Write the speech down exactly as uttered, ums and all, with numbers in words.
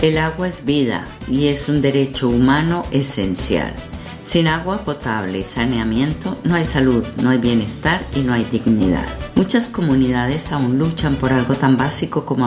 El agua es vida y es un derecho humano esencial. Sin agua potable y saneamiento no hay salud, no hay bienestar y no hay dignidad. Muchas comunidades aún luchan por algo tan básico como